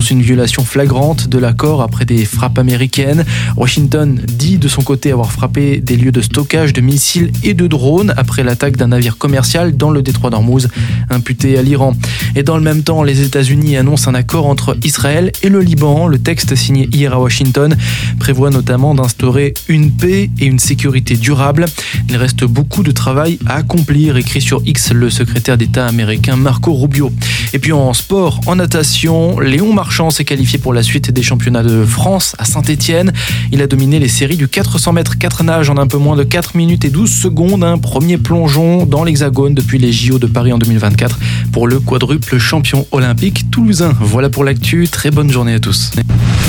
dénonce une violation flagrante de l'accord après des frappes américaines. Washington dit de son côté avoir frappé des lieux de stockage de missiles et de drones après l'attaque d'un navire commercial dans le détroit d'Ormuz, imputé à l'Iran. Et dans le même temps, les États-Unis annoncent un accord entre Israël et le Liban. Le texte signé hier à Washington prévoit notamment d'instaurer une paix et une sécurité durable. Il reste beaucoup de travail à accomplir, écrit sur X le secrétaire d'État américain Marco Rubio. Et puis en sport, en natation, Léon Marchand s'est qualifié pour la suite des championnats de France à Saint-Étienne. Il a dominé les séries du 400 mètres 4 nages en un peu moins de 4 minutes et 12 secondes. Un premier plongeon dans l'Hexagone depuis les JO de Paris en 2024 pour le quadruple champion olympique toulousain. Voilà pour l'actu, très bonne journée à tous.